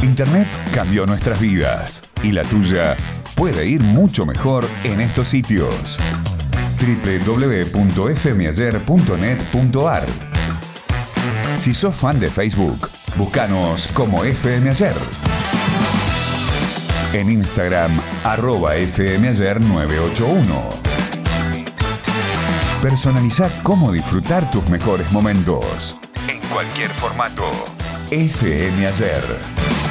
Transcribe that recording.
Internet cambió nuestras vidas y la tuya puede ir mucho mejor en estos sitios. www.fmayer.net.ar. Si sos fan de Facebook, búscanos como FM Ayer. En Instagram, @FMAyer981. Personaliza cómo disfrutar tus mejores momentos. En cualquier formato. FM Ayer.